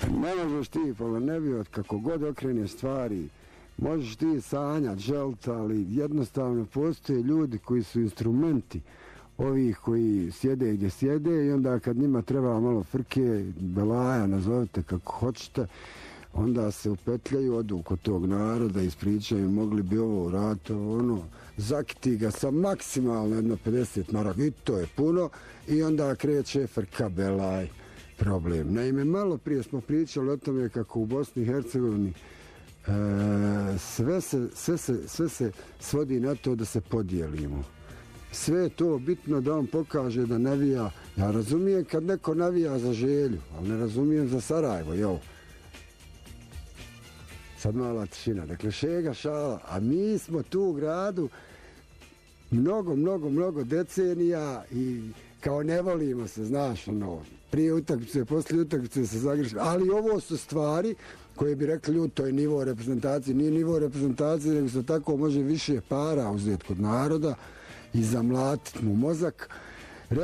Ne možeš ti, Polanevio, kako god okrene stvari, možeš ti sanjat, želt, ali jednostavno postoje ljudi koji su instrumenti ovih koji sjede gdje sjede i onda kad njima treba malo frke, belaja, nazovite kako hoćete, onda se upetljaju, odu kod tog naroda, ispričaju, mogli bi ovo uraditi, ono, zakiti ga sa maksimalno jedno 50 maraka, i to je puno, i onda kreće frka, belaj, problem. Naime, malo prije smo pričali o tome kako u Bosni i Hercegovini sve se svodi na to da se podijelimo. Sve je to bitno da on pokaže da navija. Ja razumijem kad neko navija za Želju, ali ne razumijem za Sarajevo, jel? Sad mala tišina. Dakle, šega, šala. A mi smo tu u gradu mnogo decenija i kao ne volimo se, znaš, ono, prije utakmice, poslije utakmice se zagrešimo. Ali ovo su stvari koje bi rekli ljudi, to je nivo reprezentacije. Nije nivo reprezentacije, nego se tako može više para uzeti kod naroda i zamlatiti mu mozak